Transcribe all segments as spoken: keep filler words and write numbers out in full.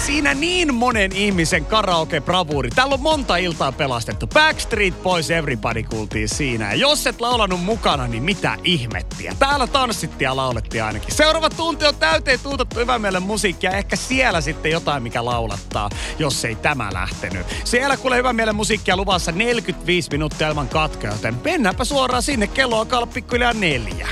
Siinä niin monen ihmisen karaoke-bravuuri. Täällä on monta iltaa pelastettu. Backstreet Boys, Everybody kuultiin siinä. Ja jos et laulanut mukana, niin mitä ihmettiä. Täällä tanssittiin ja laulettiin ainakin. Seuraava tunti on täyteen tuutattu hyvän mielen musiikkia. Ehkä siellä sitten jotain, mikä laulattaa, jos ei tämä lähtenyt. Siellä kuulee hyvän mielen musiikkia luvassa neljäkymmentäviisi minuuttia ilman katkoja, joten mennäänpä suoraan sinne. Kello alkaa olla pikkuhiljaa neljä.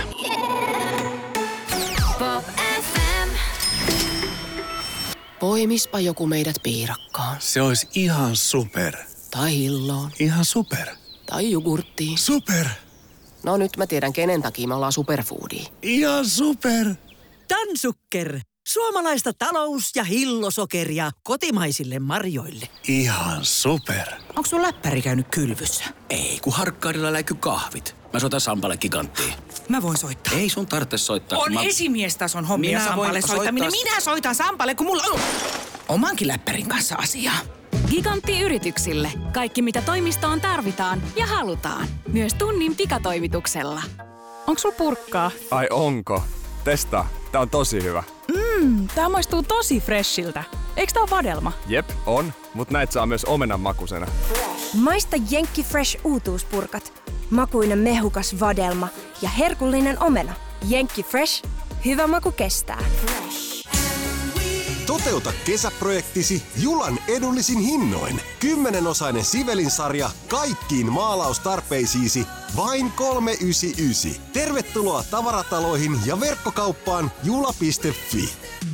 Poimispa joku meidät piirakkaan. Se olisi ihan super. Tai hilloon. Ihan super. Tai jogurttiin. Super. No nyt mä tiedän, kenen takia me ollaan superfoodia. Ihan super. Dansukker. Suomalaista talous- ja hillosokeria kotimaisille marjoille. Ihan super. Onko sun läppäri käynyt kylvyssä? Ei, kun Harkkaarilla läikky kahvit. Mä soitan Sampalle Giganttiin. Mä voin soittaa. Ei sun tarvitse soittaa. On mä... esimiestason hommia Minä Sampalle voin soittaminen. soittaa- Minä soitan Sampalle, kun mulla on omankin läppärin kanssa asiaa. Gigantti-yrityksille. Kaikki mitä toimistoon tarvitaan ja halutaan. Myös tunnin pikatoimituksella. Onks sul purkkaa? Ai onko? Testaa. Tää on tosi hyvä. Mmm, tää maistuu tosi freshiltä. Eiks tää oo vadelma? Jep, on. Mut näit saa myös omenan makusena. Maista Jenkki Fresh uutuuspurkat. Makuinen mehukas vadelma ja herkullinen omena. Jenkki Fresh. Hyvä maku kestää. Toteuta kesäprojektisi Julan edullisin hinnoin. Kymmenenosainen Sivelin-sarja kaikkiin maalaustarpeisiisi vain kolme yhdeksänkymmentäyhdeksän. Tervetuloa tavarataloihin ja verkkokauppaan jula piste fi.